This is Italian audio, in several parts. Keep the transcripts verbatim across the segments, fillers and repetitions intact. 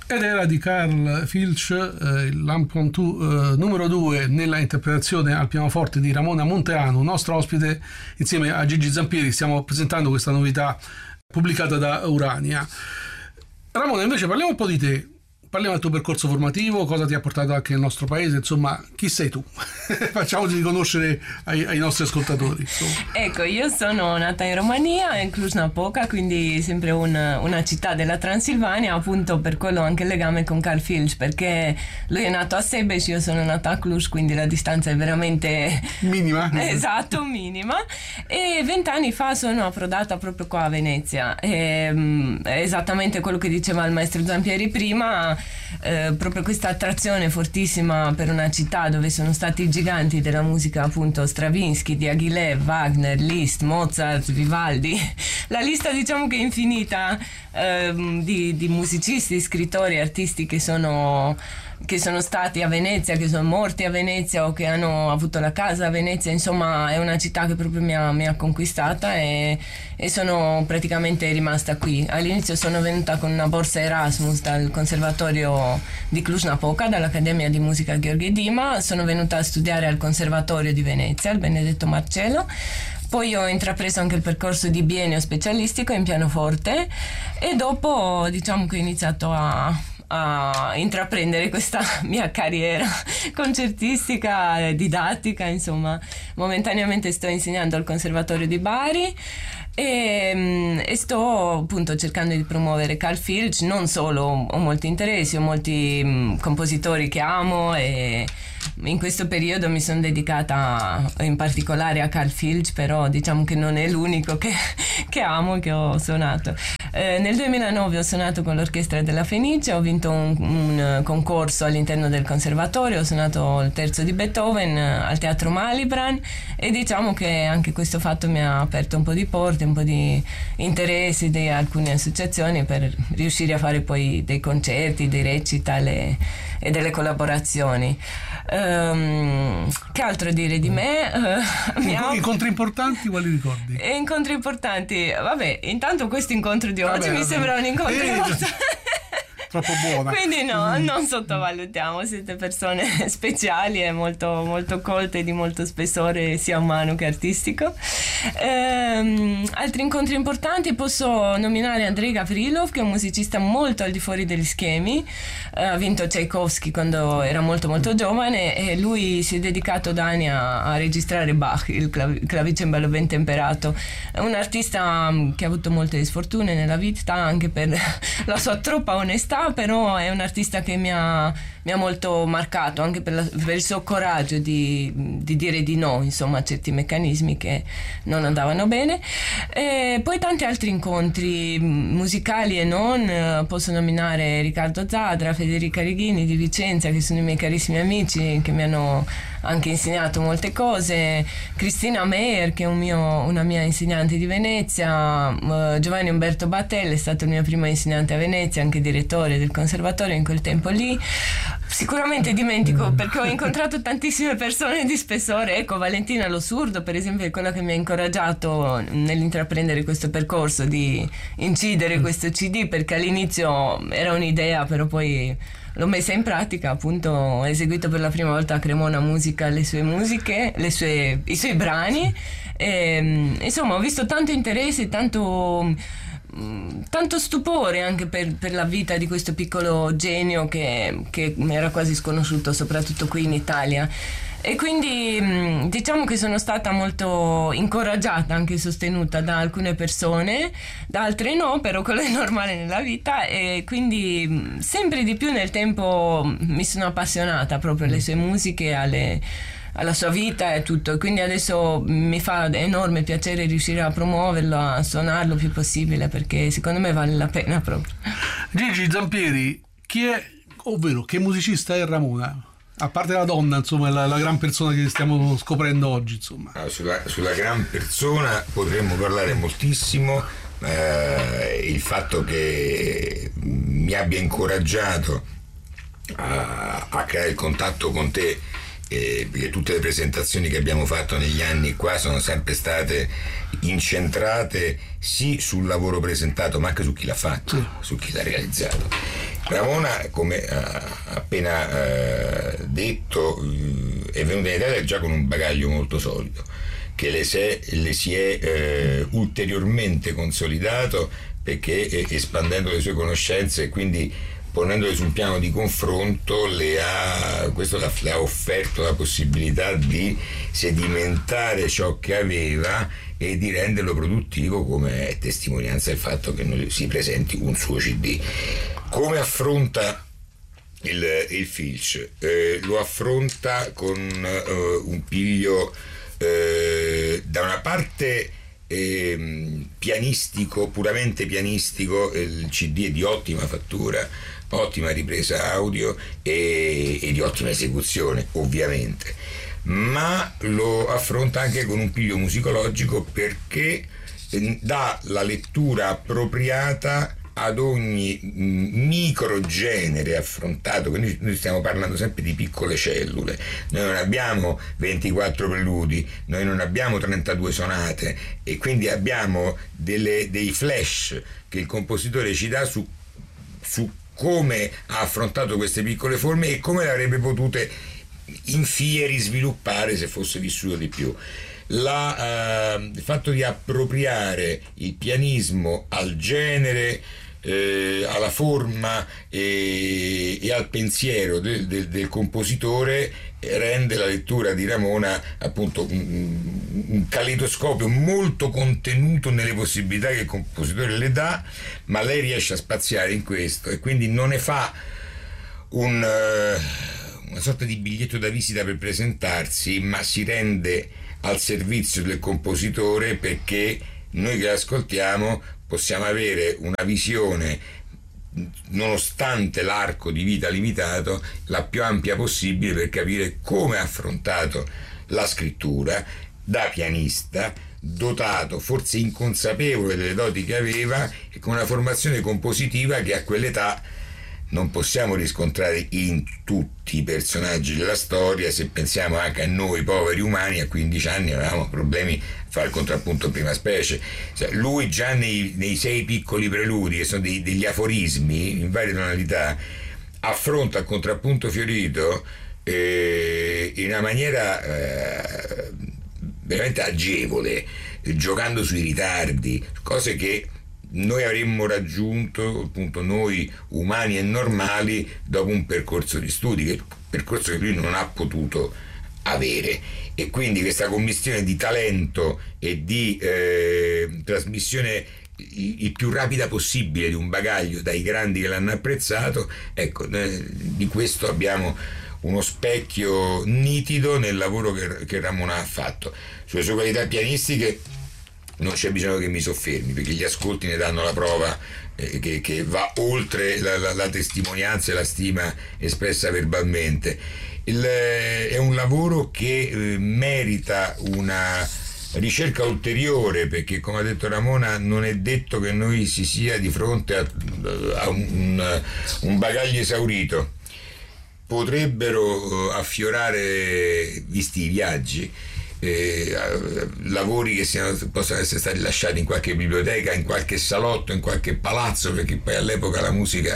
ed era di Carl Filch, eh, il l'impromptu eh, numero due nella interpretazione al pianoforte di Ramona Monteanu, nostro ospite insieme a Gigi Zampieri. Stiamo presentando questa novità pubblicata da Urania. Ramona, invece parliamo un po' di te. Parliamo del tuo percorso formativo, cosa ti ha portato anche nel nostro paese, insomma, chi sei tu? Facciamoci riconoscere ai, ai nostri ascoltatori. Insomma. Ecco, io sono nata in Romania, in Cluj-Napoca, quindi sempre una, una città della Transilvania, appunto per quello anche il legame con Carl Filch, perché lui è nato a Sebeș, io sono nata a Cluj, quindi la distanza è veramente... minima. Esatto, minima. E vent'anni fa sono approdata proprio qua a Venezia. E, esattamente quello che diceva il maestro Zampieri prima, Eh, proprio questa attrazione fortissima per una città dove sono stati i giganti della musica, appunto Stravinsky, Diaghilev, Wagner, Liszt, Mozart, Vivaldi, la lista diciamo che è infinita, eh, di, di musicisti, scrittori, artisti che sono che sono stati a Venezia, che sono morti a Venezia o che hanno avuto la casa a Venezia. Insomma, è una città che proprio mi ha, mi ha conquistata e, e sono praticamente rimasta qui. All'inizio sono venuta con una borsa Erasmus dal conservatorio di Cluj-Napoca, dall'Accademia di Musica Gheorghe Dima. Sono venuta a studiare al Conservatorio di Venezia, al Benedetto Marcello. Poi ho intrapreso anche il percorso di biennio specialistico in pianoforte e dopo diciamo che ho iniziato a a intraprendere questa mia carriera concertistica, didattica, insomma. Momentaneamente sto insegnando al Conservatorio di Bari e, e sto appunto cercando di promuovere Carl Filch. Non solo, ho molti interessi, ho molti mh, compositori che amo e in questo periodo mi sono dedicata in particolare a Carl Filch, però diciamo che non è l'unico che, che amo e che ho suonato. Eh, nel duemilanove ho suonato con l'Orchestra della Fenice, ho vinto un, un concorso all'interno del conservatorio, ho suonato il terzo di Beethoven al Teatro Malibran e diciamo che anche questo fatto mi ha aperto un po' di porte, un po' di interessi di alcune associazioni per riuscire a fare poi dei concerti, dei recital e, e delle collaborazioni. Um, che altro dire di me? Uh, Inc- incontri importanti, quali ricordi? Incontri importanti, vabbè, intanto questo incontro di oggi vabbè, mi vabbè. sembra un incontro eh, molto... troppo buona. Quindi no, non sottovalutiamo, siete persone speciali e molto, molto colte, di molto spessore sia umano che artistico. Ehm, altri incontri importanti posso nominare Andrei Gavrilov, che è un musicista molto al di fuori degli schemi, eh, ha vinto Tchaikovsky quando era molto molto giovane e lui si è dedicato da anni a, a registrare Bach, il clav- clavicembalo ben temperato. È un artista che ha avuto molte sfortune nella vita anche per la sua troppa onestà, però è un artista che mi ha, mi ha molto marcato anche per, la, per il suo coraggio di, di dire di no, insomma, a certi meccanismi che non andavano bene. E poi tanti altri incontri musicali e non, posso nominare Riccardo Zadra, Federica Righini di Vicenza, che sono i miei carissimi amici che mi hanno anche insegnato molte cose, Cristina Meyer, che è un mio, una mia insegnante di Venezia, uh, Giovanni Umberto Battelle è stato il mio primo insegnante a Venezia, anche direttore del conservatorio in quel tempo lì. Sicuramente dimentico perché ho incontrato tantissime persone di spessore. Ecco, Valentina Lo Surdo per esempio è quella che mi ha incoraggiato nell'intraprendere questo percorso di incidere questo C D, perché all'inizio era un'idea, però poi l'ho messa in pratica, appunto ho eseguito per la prima volta a Cremona Musica le sue musiche, le sue, i suoi brani e, insomma ho visto tanto interesse, tanto tanto stupore anche per, per la vita di questo piccolo genio che, che era quasi sconosciuto soprattutto qui in Italia. E quindi diciamo che sono stata molto incoraggiata, anche sostenuta da alcune persone, da altre no, però quello è normale nella vita, e quindi sempre di più nel tempo mi sono appassionata proprio alle sue musiche, alle, alla sua vita e tutto, e quindi adesso mi fa enorme piacere riuscire a promuoverlo, a suonarlo il più possibile, perché secondo me vale la pena proprio. Gigi Zampieri, chi è, ovvero che musicista è Ramona? A parte la donna, insomma, la, la gran persona che stiamo scoprendo oggi, insomma. Allora, sulla, sulla gran persona potremmo parlare moltissimo. Eh, il fatto che mi abbia incoraggiato a, a creare il contatto con te, eh, perché tutte le presentazioni che abbiamo fatto negli anni qua sono sempre state incentrate sì sul lavoro presentato, ma anche su chi l'ha fatto, sì, su chi l'ha realizzato. Ramona, come ha appena eh, detto, è venuta in Italia già con un bagaglio molto solido, che le, se, le si è eh, ulteriormente consolidato, perché eh, espandendo le sue conoscenze e quindi ponendole su un piano di confronto, le ha, questo le ha offerto la possibilità di sedimentare ciò che aveva e di renderlo produttivo, come è testimonianza il fatto che noi si presenti un suo C D. Come affronta il, il Filch? Eh, lo affronta con eh, un piglio eh, da una parte eh, pianistico, puramente pianistico. Il C D è di ottima fattura, ottima ripresa audio e, e di ottima esecuzione, ovviamente, ma lo affronta anche con un piglio musicologico, perché dà la lettura appropriata ad ogni microgenere affrontato. Quindi noi stiamo parlando sempre di piccole cellule, noi non abbiamo ventiquattro preludi, noi non abbiamo trentadue sonate, e quindi abbiamo delle, dei flash che il compositore ci dà su, su come ha affrontato queste piccole forme e come le avrebbe potute in fieri sviluppare se fosse vissuto di più. La, uh, il fatto di appropriare il pianismo al genere, eh, alla forma e, e al pensiero del, del, del compositore rende la lettura di Ramona appunto un, un caleidoscopio molto contenuto nelle possibilità che il compositore le dà, ma lei riesce a spaziare in questo e quindi non ne fa un, uh, una sorta di biglietto da visita per presentarsi, ma si rende al servizio del compositore, perché noi che ascoltiamo possiamo avere una visione, nonostante l'arco di vita limitato, la più ampia possibile per capire come ha affrontato la scrittura da pianista, dotato, forse inconsapevole delle doti che aveva, e con una formazione compositiva che a quell'età non possiamo riscontrare in tutti i personaggi della storia. Se pensiamo anche a noi poveri umani, a quindici anni avevamo problemi a fare il contrappunto in prima specie. Cioè, lui già nei, nei sei piccoli preludi, che sono dei, degli aforismi in varie tonalità, affronta il contrappunto fiorito eh, in una maniera eh, veramente agevole, giocando sui ritardi, cose che noi avremmo raggiunto, appunto, noi umani e normali, dopo un percorso di studi, che percorso che lui non ha potuto avere. E quindi questa commistione di talento e di eh, trasmissione il più rapida possibile di un bagaglio dai grandi che l'hanno apprezzato, ecco, eh, di questo abbiamo uno specchio nitido nel lavoro che, che Ramona ha fatto. Sulle sue qualità pianistiche non c'è bisogno che mi soffermi, perché gli ascolti ne danno la prova, eh, che, che va oltre la, la, la testimonianza e la stima espressa verbalmente. Il, eh, è un lavoro che eh, merita una ricerca ulteriore, perché, come ha detto Ramona, non è detto che noi si sia di fronte a, a un, un bagaglio esaurito. Potrebbero affiorare, visti i viaggi, Eh, lavori che siano, possono essere stati lasciati in qualche biblioteca, in qualche salotto, in qualche palazzo, perché poi all'epoca la musica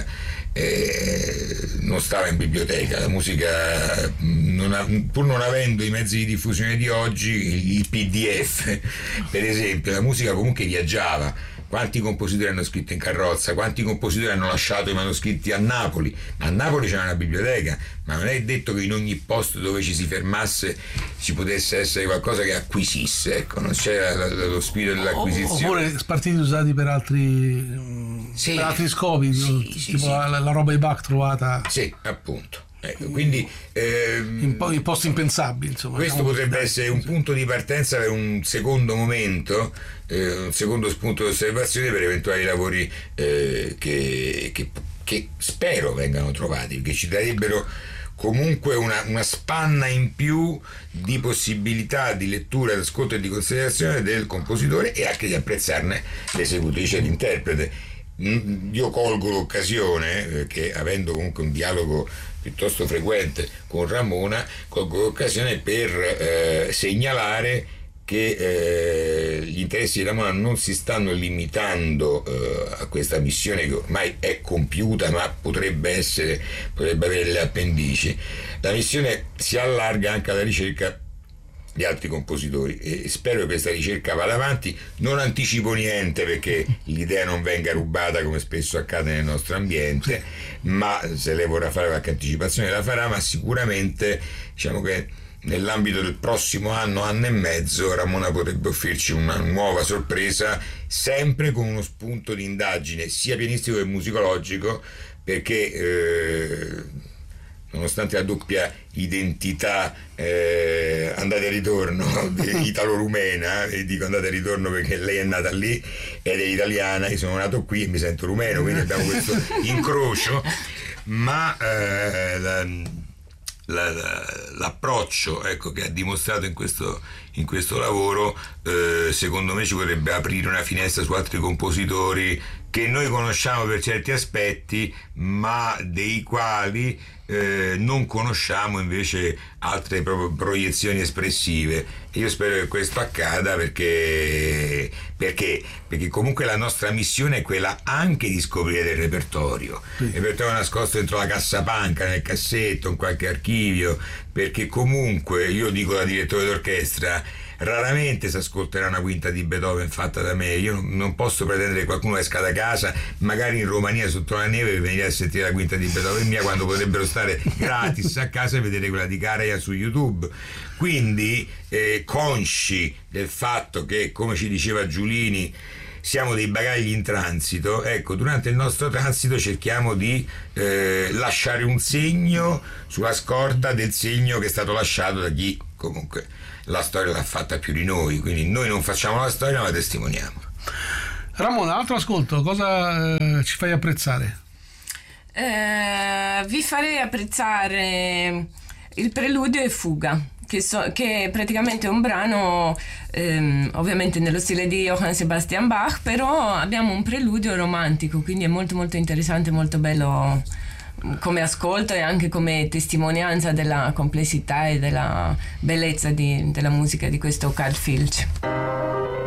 eh, non stava in biblioteca, la musica, non ha, pur non avendo i mezzi di diffusione di oggi, il P D F per esempio, la musica comunque viaggiava. Quanti compositori hanno scritto in carrozza, quanti compositori hanno lasciato i manoscritti a Napoli? A Napoli c'era una biblioteca, ma non è detto che in ogni posto dove ci si fermasse ci potesse essere qualcosa che acquisisse, ecco, non c'era lo spirito dell'acquisizione. Oppure spartiti usati per altri, sì, per altri scopi, sì, tipo sì, sì. La, la roba di Bach trovata. Sì, appunto. Ecco, quindi ehm, in, po- in posti impensabili, insomma. Questo potrebbe essere un punto di partenza per un secondo momento, eh, un secondo spunto di osservazione per eventuali lavori eh, che, che, che spero vengano trovati, perché ci darebbero comunque una, una spanna in più di possibilità di lettura, di ascolto e di considerazione del compositore, e anche di apprezzarne l'esecutrice e l'interprete. Io colgo l'occasione, eh, che avendo comunque un dialogo piuttosto frequente con Ramona, colgo l'occasione per eh, segnalare che eh, gli interessi di Ramona non si stanno limitando eh, a questa missione che ormai è compiuta, ma potrebbe essere, potrebbe avere le appendici. La missione si allarga anche alla ricerca di altri compositori e spero che questa ricerca vada avanti. Non anticipo niente perché l'idea non venga rubata come spesso accade nel nostro ambiente, ma se lei vorrà fare qualche anticipazione la farà, ma sicuramente diciamo che nell'ambito del prossimo anno, anno e mezzo, Ramona potrebbe offrirci una nuova sorpresa, sempre con uno spunto di indagine sia pianistico che musicologico, perché eh, nonostante la doppia identità eh, andata e ritorno italo-rumena, e dico andata e ritorno perché lei è nata lì ed è italiana, io sono nato qui e mi sento rumeno, quindi abbiamo questo incrocio, ma eh, la, La, la, l'approccio ecco, che ha dimostrato in questo, in questo lavoro eh, secondo me ci potrebbe aprire una finestra su altri compositori che noi conosciamo per certi aspetti, ma dei quali eh, non conosciamo invece altre proprio proiezioni espressive. Io spero che questo accada perché, perché, perché comunque la nostra missione è quella anche di scoprire del repertorio, sì. Il repertorio nascosto dentro la cassapanca, nel cassetto, in qualche archivio, perché comunque io dico da direttore d'orchestra raramente si ascolterà una quinta di Beethoven fatta da me. Io non posso pretendere che qualcuno esca da casa magari in Romania sotto la neve per venire a sentire la quinta di Beethoven mia, quando potrebbero stare gratis a casa e vedere quella di Karajan su YouTube. Quindi eh, consci del fatto che, come ci diceva Giulini, siamo dei bagagli in transito, ecco, durante il nostro transito cerchiamo di eh, lasciare un segno sulla scorta del segno che è stato lasciato da chi comunque la storia l'ha fatta più di noi, quindi noi non facciamo la storia ma la testimoniamo. Ramona, altro ascolto, cosa eh, ci fai apprezzare? Eh, vi farei apprezzare il Preludio e Fuga, che, so, che è praticamente un brano ehm, ovviamente nello stile di Johann Sebastian Bach, però abbiamo un preludio romantico, quindi è molto molto interessante, molto bello come ascolto e anche come testimonianza della complessità e della bellezza di, della musica di questo Carl Filch.